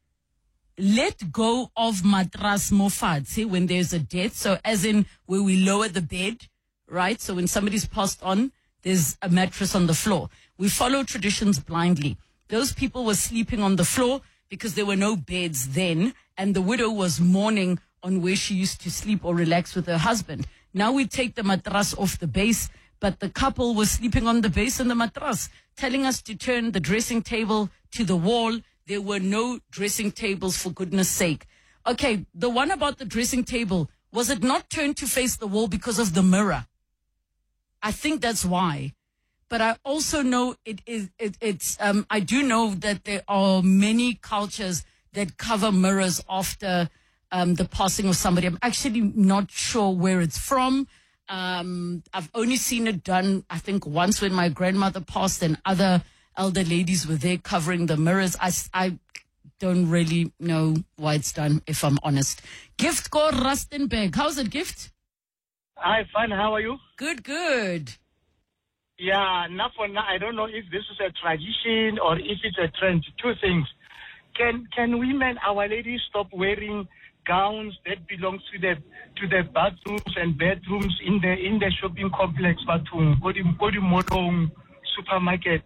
Let go of matras mofatse when there's a death. So as in where we lower the bed, right? So when somebody's passed on, there's a mattress on the floor. We follow traditions blindly. Those people were sleeping on the floor because there were no beds then, and the widow was mourning on where she used to sleep or relax with her husband. Now we take the matras off the base, but the couple was sleeping on the base and the matras, telling us to turn the dressing table to the wall. There were no dressing tables, for goodness sake. Okay, the one about the dressing table, was it not turned to face the wall because of the mirror? I think that's why. But I also know it is, it, it's, um, I do know that there are many cultures that cover mirrors after um, the passing of somebody. I'm actually not sure where it's from. Um, I've only seen it done, I think, once when my grandmother passed and other elder ladies were there covering the mirrors. I, I don't really know why it's done, if I'm honest. Gift called Rustenburg. How's it, Gift? Hi, fine. How are you? Good, good. Yeah, now for now, I don't know if this is a tradition or if it's a trend. Two things. Can can women, our ladies, stop wearing gowns that belong to the to the bathrooms and bedrooms in the in the shopping complex, Batung, Kodimodong supermarket?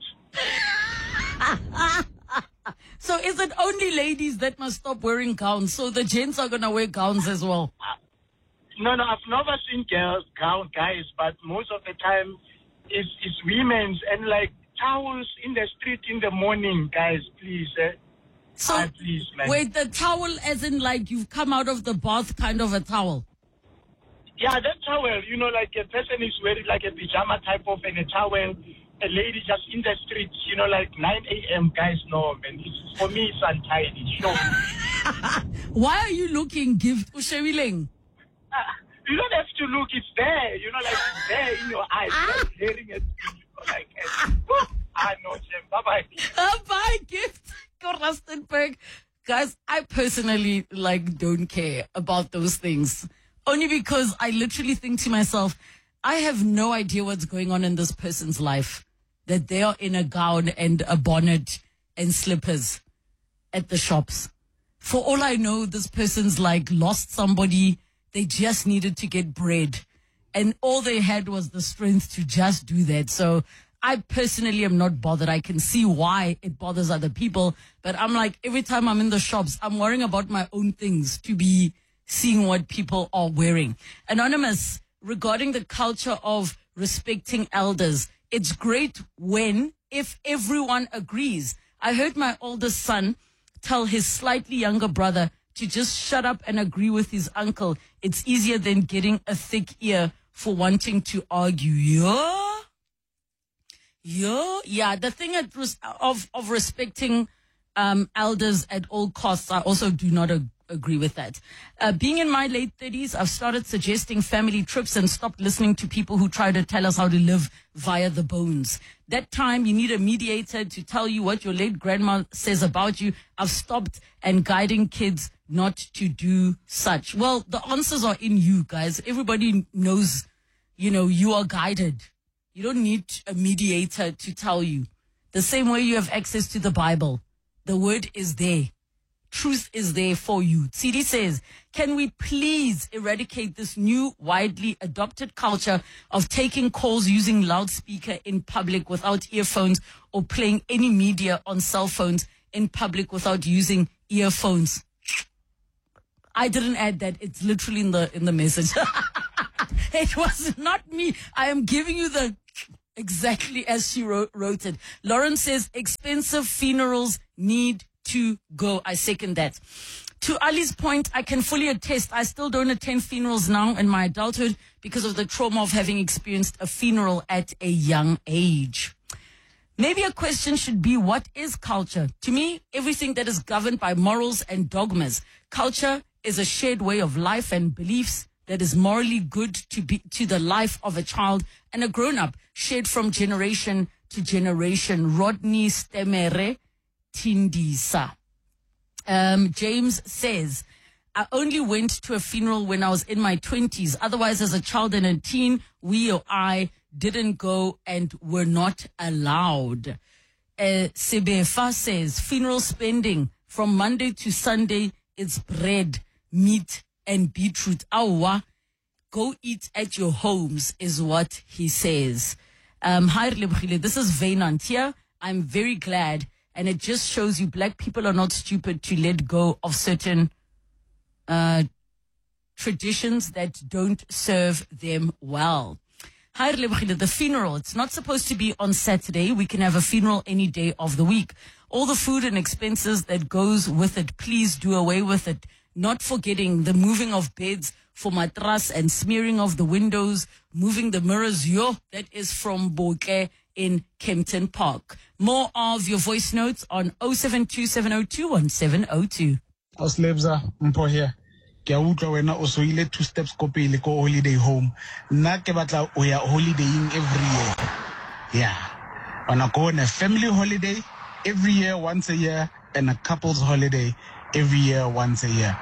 So is it only ladies that must stop wearing gowns? So the gents are going to wear gowns as well? No, no, I've never seen girls, gown guys, but most of the time it's, it's women's and like towels in the street in the morning, guys, please. Eh? So, ah, please, man. Wait, the towel as in like you've come out of the bath kind of a towel? Yeah, that towel, you know, like a person is wearing like a pajama type of and a towel. A lady just in the street, you know, like nine a.m. guys, no, man. It's, for me, it's untidy. Sure. Why are you looking, Gift Ushewiling? Uh, you don't have to look. It's there. You know, like it's there in your eyes. You're hearing it. You know, like, uh, I know, Jim. Bye-bye. Uh, bye, Gift. Rustenburg. Guys, I personally, like, don't care about those things. Only because I literally think to myself, I have no idea what's going on in this person's life. That they are in a gown and a bonnet and slippers at the shops. For all I know, this person's like lost somebody. They just needed to get bread. And all they had was the strength to just do that. So I personally am not bothered. I can see why it bothers other people. But I'm like, every time I'm in the shops, I'm worrying about my own things to be seeing what people are wearing. Anonymous, regarding the culture of respecting elders, it's great when, if everyone agrees. I heard my oldest son tell his slightly younger brother to just shut up and agree with his uncle. It's easier than getting a thick ear for wanting to argue. Yeah? Yeah? Yeah, the thing at res- of, of respecting um, elders at all costs, I also do not agree. agree with that. Uh, being in my late thirties, I've started suggesting family trips and stopped listening to people who try to tell us how to live via the bones. That time you need a mediator to tell you what your late grandma says about you. I've stopped and guiding kids not to do such. Well, the answers are in you guys. Everybody knows, you know, you are guided. You don't need a mediator to tell you. The same way you have access to the Bible. The word is there. truth is there for you. C D says, can we please eradicate this new widely adopted culture of taking calls using loudspeaker in public without earphones or playing any media on cell phones in public without using earphones? I didn't add that. It's literally in the in the message. It was not me. I am giving you the exactly as she wrote, wrote it. Lauren says expensive funerals need to go. I second that. To Ali's point, I can fully attest. I still don't attend funerals now in my adulthood because of the trauma of having experienced a funeral at a young age. Maybe a question should be, what is culture? To me, everything that is governed by morals and dogmas. Culture is a shared way of life and beliefs that is morally good to be to the life of a child and a grown-up, shared from generation to generation. Rodney Stemere Tindisa. Um, James says, I only went to a funeral when I was in my twenties. Otherwise, as a child and a teen, we or I didn't go and were not allowed. Uh, Sebefa says, funeral spending from Monday to Sunday, it's bread, meat, and beetroot. Awa, go eat at your homes is what he says. Um, hi, Lebogile. This is Vainant here. I'm very glad. And it just shows you black people are not stupid to let go of certain uh, traditions that don't serve them well. Hi, Lebogile. The funeral, it's not supposed to be on Saturday. We can have a funeral any day of the week. All the food and expenses that goes with it, please do away with it. Not forgetting the moving of beds for matras and smearing of the windows, moving the mirrors. Yo, that is from Boke in Kempton Park. More of your voice notes on oh seven two seven oh two one seven oh two. Oslebza mpo here. Ke a utlwa wena o so ile two steps ko pele ko holiday home. Nna ke batla o ya holidaying every year. Yeah. Wanna go on a family holiday every year, once a year, and a couple's holiday every year, once a year.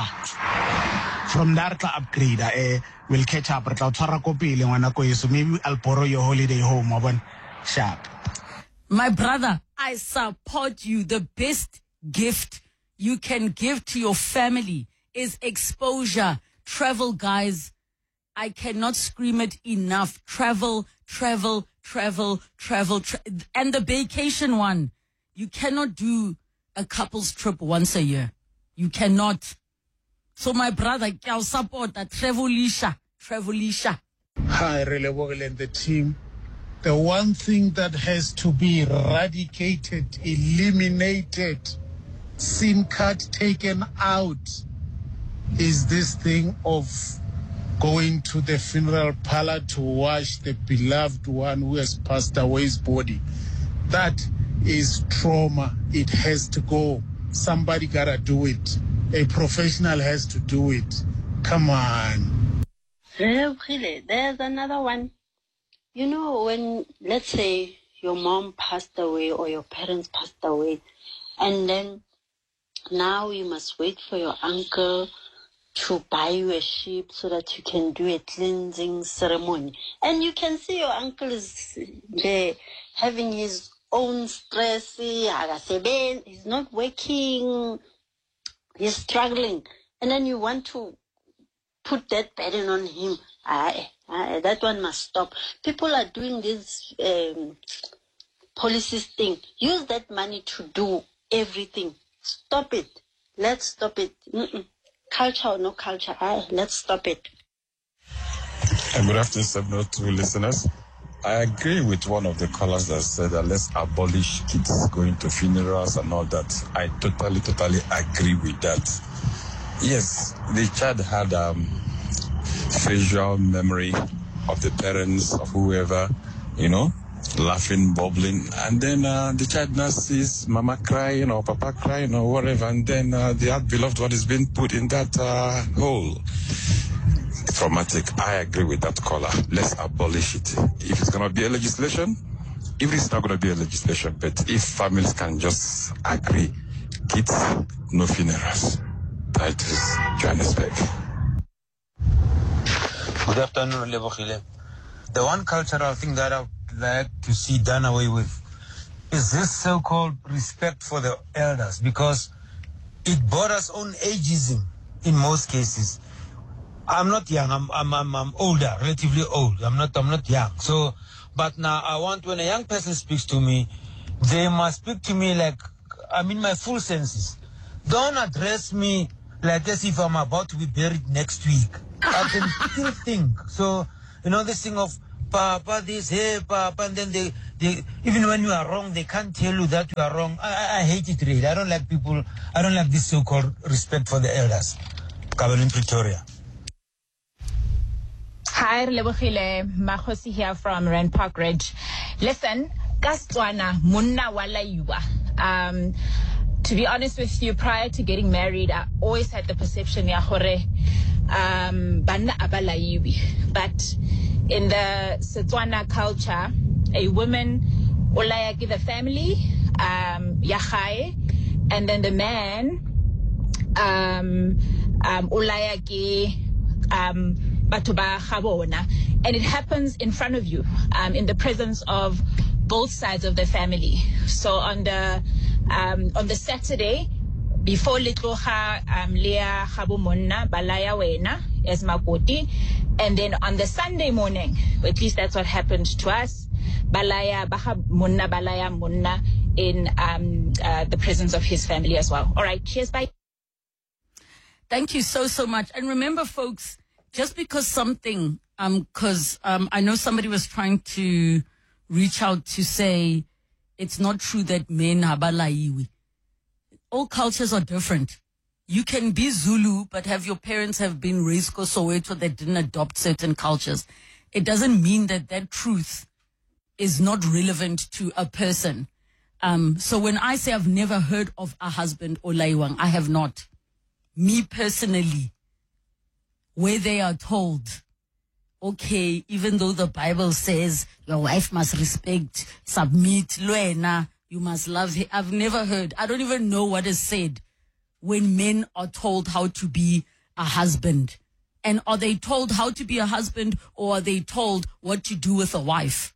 Ah. From there to upgrade, eh, we'll catch up. But I'll try ko pele ngwana ko yeso. Maybe I'll borrow your holiday home, Oban. Sharp. My brother, I support you. The best gift you can give to your family is exposure. Travel, guys. I cannot scream it enough. Travel, travel, travel, travel. Tra- and the vacation one. You cannot do a couple's trip once a year. You cannot. So my brother, I'll support that. Travelisha. Travelisha. Hi, Relevogel and the team. The one thing that has to be eradicated, eliminated, SIM card taken out, is this thing of going to the funeral parlor to wash the beloved one who has passed away's body. That is trauma. It has to go. Somebody gotta do it. A professional has to do it. Come on. There's another one. You know, when, let's say, your mom passed away or your parents passed away, and then now you must wait for your uncle to buy you a sheep so that you can do a cleansing ceremony. And you can see your uncle is there having his own stress, he's not working, he's struggling. And then you want to put that burden on him. I, I, that one must stop. People are doing this um, policies thing. Use that money to do everything. Stop it. Let's stop it. Mm-mm. Culture or no culture, I, let's stop it. And good afternoon, seven oh two listeners. I agree with one of the callers that said that let's abolish kids going to funerals and all that. I totally, totally agree with that. Yes, the child had um, visual memory of the parents, of whoever, you know, laughing, bubbling, and then uh, the child now sees mama crying or papa crying or whatever, and then uh, the beloved one is being put in that uh, hole. Traumatic. I agree with that caller. Let's abolish it. If it's going to be a legislation, if it's not going to be a legislation, but if families can just agree, kids, no funerals. That is Johannesburg. Good afternoon, Lebohile. The one cultural thing that I would like to see done away with is this so-called respect for the elders, because it borders on ageism in most cases. I'm not young. I'm, I'm, I'm, I'm older, relatively old. I'm not, I'm not young. So, but now I want, when a young person speaks to me, they must speak to me like I'm in my full senses. Don't address me like as if I'm about to be buried next week. I can still think. So, you know, this thing of Papa this, hey Papa, and then they, they, even when you are wrong, they can't tell you that you are wrong. I, I, I hate it really. I don't like people, I don't like this so-called respect for the elders. Caroline Pretoria. Hi, Lebogile Mahosi here from Rand Park Ridge. Listen, Gastwana Munna Walayuwa. Um, to be honest with you, prior to getting married, I always had the perception, Yahore, um, Banna Abalayuwi. But in the Setswana culture, a woman Olaya give the family, um, Yahai, and then the man, um, um, Olaya give, um, Batuba Khabona, and it happens in front of you, um, in the presence of both sides of the family. So on the um, on the Saturday before Litloha, um, Leah Khabumonna Balaya Wena as Makoti, and then on the Sunday morning, or at least that's what happened to us, Balaya Bahabunna Balaya Munna in um, uh, the presence of his family as well. All right, cheers, bye. Thank you so so much, and remember, folks. Just because something, um, because um, I know somebody was trying to reach out to say it's not true that men habalaiwi. All cultures are different. You can be Zulu, but have your parents have been raised ko Soweto that didn't adopt certain cultures. It doesn't mean that that truth is not relevant to a person. Um, so when I say I've never heard of a husband or laiwang, I have not. Me personally. Where they are told, okay, even though the Bible says your wife must respect, submit, luena, you must love her. I've never heard. I don't even know what is said when men are told how to be a husband. And are they told how to be a husband, or are they told what to do with a wife?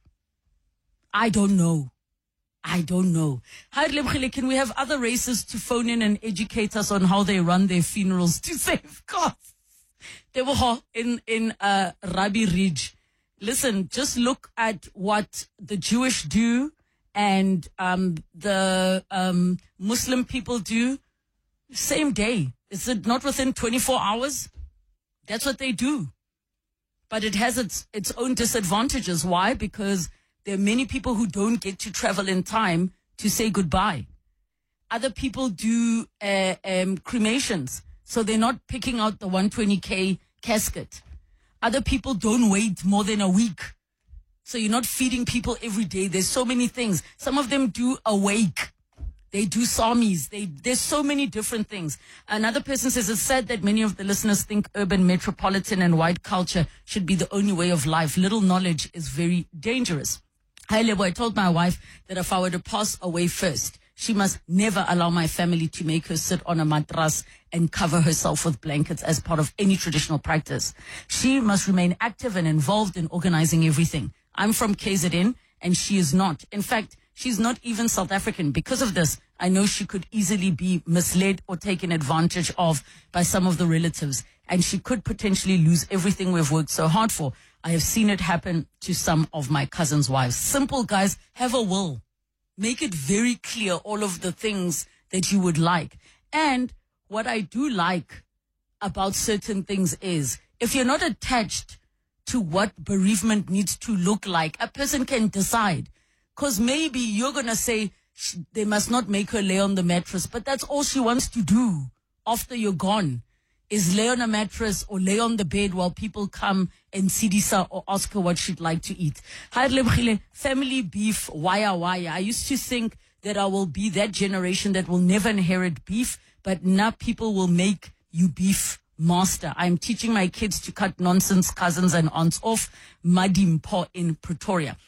I don't know. I don't know. Can we have other races to phone in and educate us on how they run their funerals to save costs? They were in, in uh, Rabbi Ridge. Listen, just look at what the Jewish do and um, the um, Muslim people do. Same day. Is it not within twenty-four hours? That's what they do. But it has its, its own disadvantages. Why? Because there are many people who don't get to travel in time to say goodbye. Other people do uh, um, cremations. So they're not picking out the one hundred twenty K casket. Other people don't wait more than a week. So you're not feeding people every day. There's so many things. Some of them do a wake. They do samis. They, there's so many different things. Another person says it's sad that many of the listeners think urban, metropolitan and white culture should be the only way of life. Little knowledge is very dangerous. Hi, Lebo, I told my wife that if I were to pass away first, she must never allow my family to make her sit on a mattress and cover herself with blankets as part of any traditional practice. She must remain active and involved in organizing everything. I'm from K Z N and she is not. In fact, she's not even South African. Because of this, I know she could easily be misled or taken advantage of by some of the relatives, and she could potentially lose everything we've worked so hard for. I have seen it happen to some of my cousins' wives. Simple, guys, have a will. Make it very clear all of the things that you would like. And what I do like about certain things is if you're not attached to what bereavement needs to look like, a person can decide. Because maybe you're going to say they must not make her lay on the mattress, but that's all she wants to do after you're gone, is lay on a mattress or lay on the bed while people come and sidisa or ask her what she'd like to eat. Family beef, waya waya. I used to think that I will be that generation that will never inherit beef, but now people will make you beef master. I'm teaching my kids to cut nonsense cousins and aunts off. Madimpo in Pretoria.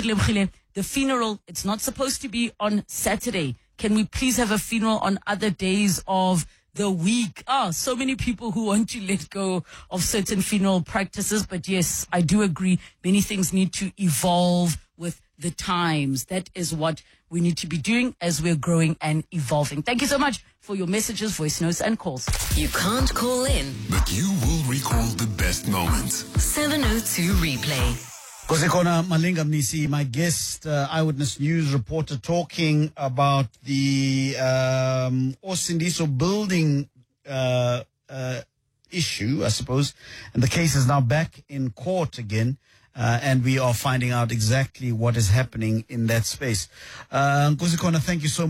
The funeral, it's not supposed to be on Saturday. Can we please have a funeral on other days of the week? Ah, so many people who want to let go of certain funeral practices. But yes, I do agree. Many things need to evolve with the times. That is what we need to be doing as we're growing and evolving. Thank you so much for your messages, voice notes, and calls. You can't call in, but you will recall the best moments. seven oh two replay. Kosekona Malinga Mnisi, my guest, uh, Eyewitness News reporter, talking about the um, Osindiso building uh, uh, issue, I suppose. And the case is now back in court again. Uh, and we are finding out exactly what is happening in that space. Uh, Kosekona, thank you so much.